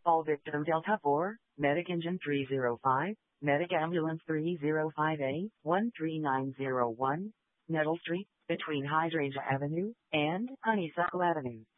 All victim Delta 4, Medic Engine 305, Medic Ambulance 305A, 13901, Nettle Street, between Hydrangea Avenue and Honeysuckle Avenue.